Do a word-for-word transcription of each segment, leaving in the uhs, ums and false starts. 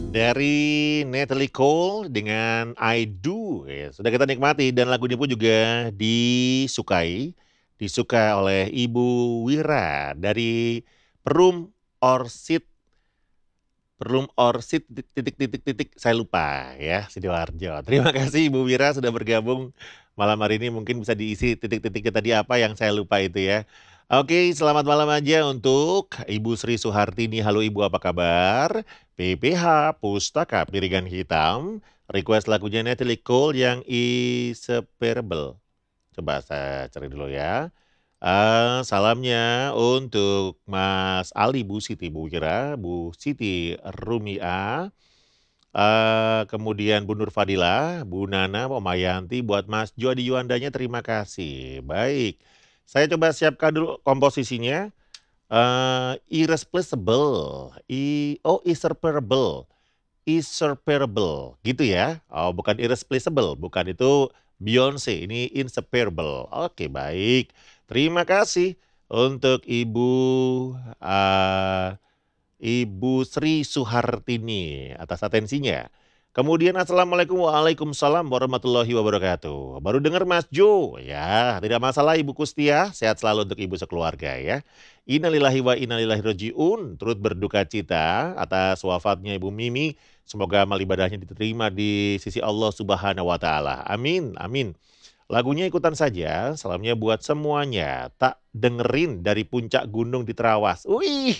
Dari Natalie Cole dengan I Do, ya sudah kita nikmati dan lagu ini pun juga disukai, disuka oleh Ibu Wira dari Perum Orchid Perum Orchid titik titik titik saya lupa ya, Sidoarjo. Terima kasih Ibu Wira sudah bergabung malam hari ini, mungkin bisa diisi titik-titiknya tadi apa yang saya lupa itu ya. Oke, selamat malam aja untuk Ibu Sri Suhartini. Halo Ibu, apa kabar? P P H Pustaka Piringan Hitam, request lagunya Natalie Cole yang Inseparable. Coba saya cari dulu ya. Eee, salamnya untuk Mas Ali, Bu Siti, Bu Wira, Bu Siti Rumia, eee, kemudian Bu Nur Fadilah, Bu Nana, Mama Yanti, buat Mas Jody Yuandanya terima kasih. Baik, saya coba siapkan dulu komposisinya, eee, Irreplaceable, i oh Inseparable, Inseparable gitu ya? Oh bukan Irreplaceable, bukan, itu Beyonce, ini Inseparable. Oke baik, terima kasih untuk Ibu, eee, Ibu Sri Suhartini atas atensinya. Kemudian assalamualaikum waalaikumsalam warahmatullahi wabarakatuh. Baru dengar Mas Jo, ya tidak masalah Ibu Kustia, sehat selalu untuk Ibu sekeluarga ya. Innalillahi wa inna ilaihi rajiun, turut berduka cita atas wafatnya Ibu Mimi, semoga amal ibadahnya diterima di sisi Allah Subhanahu wa taala. Amin amin. Lagunya ikutan saja, salamnya buat semuanya, tak dengerin dari puncak gunung di Terawas. Wih.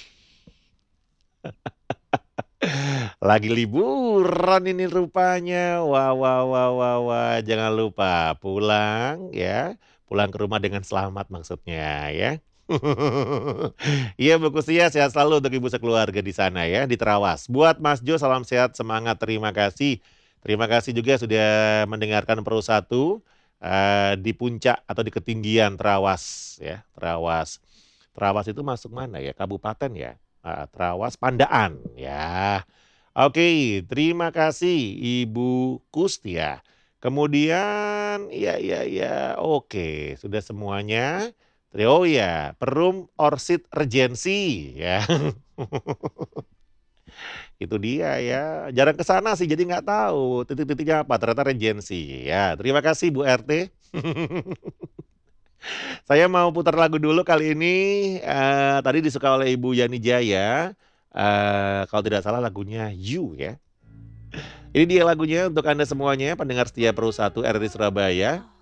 Lagi liburan ini rupanya. Wah wah wah wah wah, jangan lupa pulang ya, pulang ke rumah dengan selamat maksudnya ya. Iya Bu Kustia, sehat selalu untuk Ibu sekeluarga di sana ya, di Terawas. Buat Mas Jo, salam sehat, semangat, terima kasih. Terima kasih juga sudah mendengarkan Pro satu, eee, di puncak atau di ketinggian Terawas ya, Terawas. Terawas itu masuk mana ya, kabupaten ya? Heeh, Terawas Pandaan, ya. Oke, terima kasih Ibu Kustia. Kemudian iya iya iya, oke, sudah semuanya. Tri oh ya, Perum Orchid Regency ya. Itu dia ya, jarang ke sana sih jadi nggak tahu titik-titiknya apa, ternyata Regency ya. Terima kasih Bu R T. Saya mau putar lagu dulu kali ini, eee, tadi disuka oleh Ibu Yani Jaya, eee, kalau tidak salah lagunya You ya. Ini dia lagunya untuk Anda semuanya, pendengar setia Pro satu R R I Surabaya.